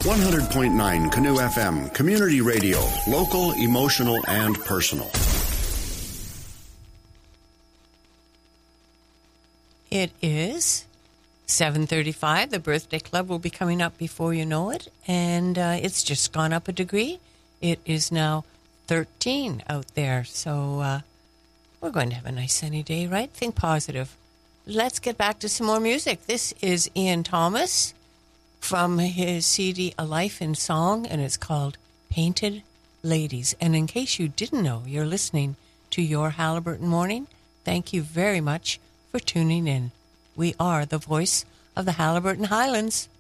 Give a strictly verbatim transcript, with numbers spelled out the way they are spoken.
one hundred point nine Canoe F M, Community Radio, local, emotional, and personal. It is seven thirty-five. The birthday club will be coming up before you know it, and uh, it's just gone up a degree. It is now thirteen out there, so uh, we're going to have a nice sunny day, right? Think positive. Let's get back to some more music. This is Ian Thomas from his C D A Life in Song, and it's called Painted Ladies. And in case you didn't know, you're listening to Your Haliburton Morning. Thank you very much for tuning in. We are the voice of the Haliburton Highlands.